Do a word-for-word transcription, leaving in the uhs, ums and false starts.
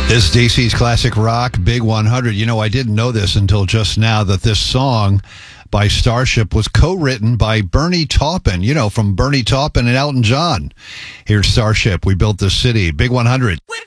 This is D C's Classic Rock, Big one hundred. You know, I didn't know this until just now that this song by Starship was co-written by Bernie Taupin, you know, from Bernie Taupin and Elton John. Here's Starship, We Built This City, Big one hundred. We